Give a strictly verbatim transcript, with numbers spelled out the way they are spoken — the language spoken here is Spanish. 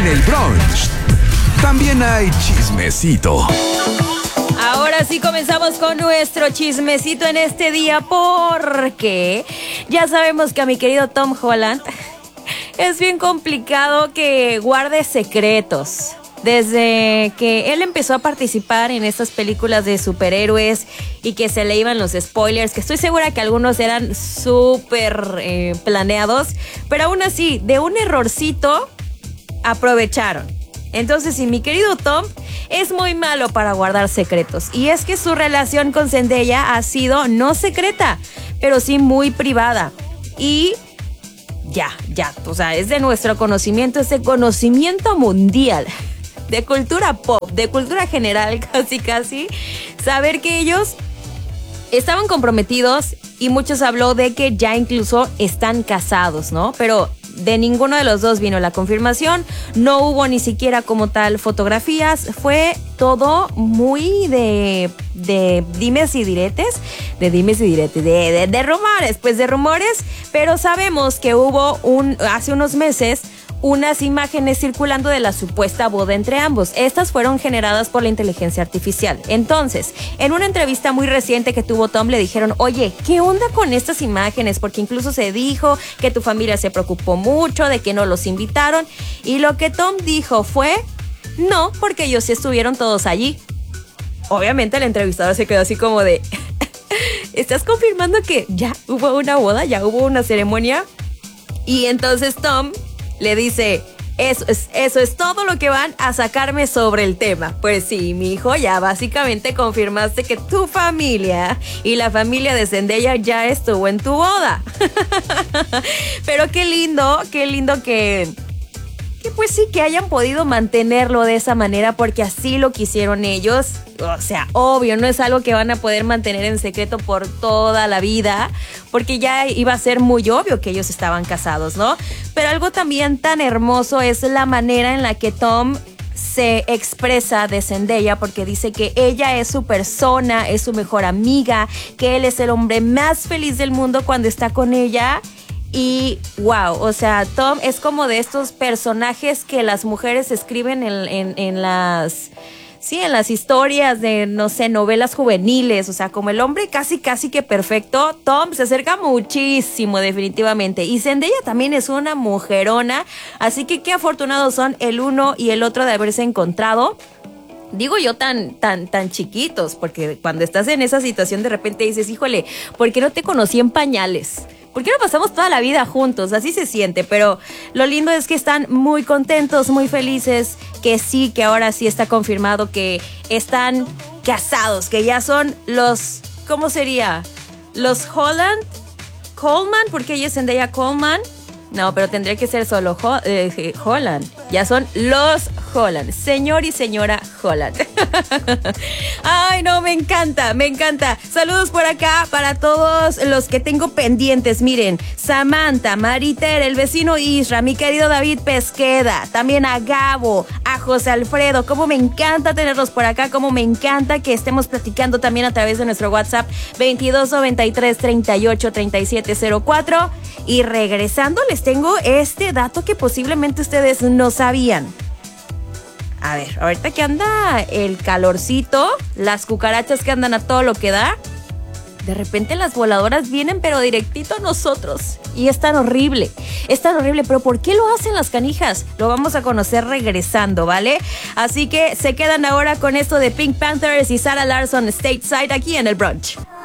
el brunch también hay chismecito. Ahora sí comenzamos con nuestro chismecito en este día porque ya sabemos que a mi querido Tom Holland es bien complicado que guarde secretos. Desde que él empezó a participar en estas películas de superhéroes y que se le iban los spoilers, que estoy segura que algunos eran súper eh, planeados, pero aún así, de un errorcito, aprovecharon. Entonces, sí, mi querido Tom es muy malo para guardar secretos. Y es que su relación con Zendaya ha sido no secreta, pero sí muy privada. Y ya, ya, o sea, es de nuestro conocimiento, es de conocimiento mundial, de cultura pop, de cultura general, casi casi, saber que ellos estaban comprometidos y muchos habló de que ya incluso están casados, ¿no? Pero de ninguno de los dos vino la confirmación, no hubo ni siquiera como tal fotografías, fue todo muy de, de dimes y diretes, de dimes y diretes, de, de, de rumores, pues de rumores, pero sabemos que hubo un, hace unos meses unas imágenes circulando de la supuesta boda entre ambos. Estas fueron generadas por la inteligencia artificial. Entonces, en una entrevista muy reciente que tuvo Tom, le dijeron, oye, ¿qué onda con estas imágenes? Porque incluso se dijo que tu familia se preocupó mucho de que no los invitaron. Y lo que Tom dijo fue, no, porque ellos sí estuvieron todos allí. Obviamente el entrevistador se quedó así como de, ¿estás confirmando que ya hubo una boda, ya hubo una ceremonia? Y entonces Tom le dice, eso es, eso es todo lo que van a sacarme sobre el tema. Pues sí, mi hijo, ya básicamente confirmaste que tu familia y la familia de Zendaya ya estuvo en tu boda. Pero qué lindo, qué lindo que... que pues sí, que hayan podido mantenerlo de esa manera porque así lo quisieron ellos. O sea, obvio, no es algo que van a poder mantener en secreto por toda la vida, porque ya iba a ser muy obvio que ellos estaban casados, ¿no? Pero algo también tan hermoso es la manera en la que Tom se expresa de Zendaya, porque dice que ella es su persona, es su mejor amiga, que él es el hombre más feliz del mundo cuando está con ella. Y wow, o sea, Tom es como de estos personajes que las mujeres escriben en, en, en las... sí, en las historias de, no sé, novelas juveniles, o sea, como el hombre casi, casi que perfecto. Tom se acerca muchísimo, definitivamente. Y Zendaya también es una mujerona, así que qué afortunados son el uno y el otro de haberse encontrado. Digo yo tan, tan, tan chiquitos, porque cuando estás en esa situación de repente dices, híjole, ¿por qué no te conocí en pañales? ¿Por qué no pasamos toda la vida juntos? Así se siente, pero lo lindo es que están muy contentos, muy felices, que sí, que ahora sí está confirmado que están casados, que ya son los, ¿cómo sería? Los Holland, Coleman, porque ella es Zendaya Coleman. No, pero tendría que ser solo Ho- eh, Holland. Ya son los Holland. Señor y señora Holland. Ay, no, me encanta, me encanta. Saludos por acá para todos los que tengo pendientes. Miren, Samantha, Mariter, el vecino Isra, mi querido David Pesqueda, también a Gabo, a José Alfredo. Cómo me encanta tenerlos por acá, cómo me encanta que estemos platicando también a través de nuestro WhatsApp veintidós noventa y tres treinta y ocho treinta y siete cero cuatro. Y regresando les tengo este dato que posiblemente ustedes no sabían. A ver, ahorita que anda el calorcito, las cucarachas que andan a todo lo que da, de repente las voladoras vienen pero directito a nosotros. Y es tan horrible, es tan horrible. Pero ¿por qué lo hacen las canijas? Lo vamos a conocer regresando, ¿vale? Así que se quedan ahora con esto de Pink Panthers y Sarah Larsson Stateside aquí en el brunch.